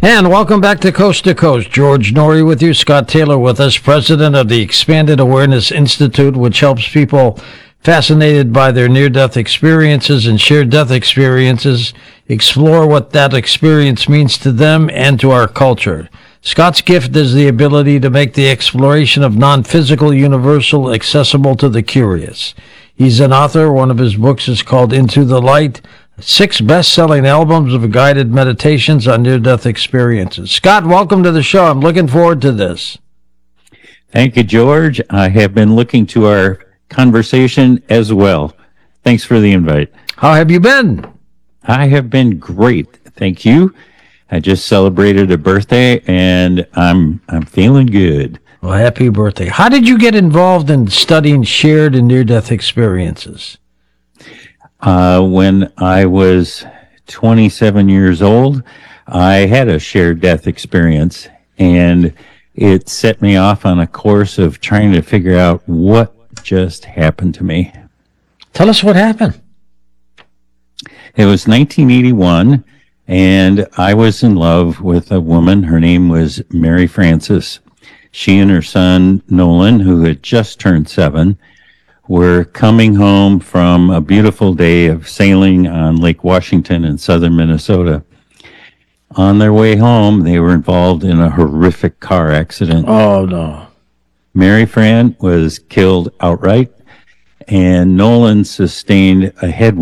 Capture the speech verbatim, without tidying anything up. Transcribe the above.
And welcome back to Coast to Coast. George Norrie with you, Scott Taylor with us, president of the Expanded Awareness Institute, which helps people fascinated by their near-death experiences and shared death experiences explore what that experience means to them and to our culture. Scott's gift is the ability to make the exploration of non-physical universal accessible to the curious. He's an author. One of his books is called Into the Light, six best-selling albums of guided meditations on near-death experiences. Scott, welcome to the show. I'm looking forward to this. Thank you, George. I have been looking to our conversation as well. Thanks for the invite. How have you been? I have been great. Thank you. I just celebrated a birthday and I'm I'm feeling good. Well, happy birthday. How did you get involved in studying shared and near-death experiences? Uh, when I was twenty-seven years old, I had a shared death experience, and it set me off on a course of trying to figure out what just happened to me. Tell us what happened. It was nineteen eighty-one, and I was in love with a woman. Her name was Mary Frances. She and her son, Nolan, who had just turned seven, were coming home from a beautiful day of sailing on Lake Washington in southern Minnesota. On their way home, they were involved in a horrific car accident. Oh, no. Mary Fran was killed outright, and Nolan sustained a head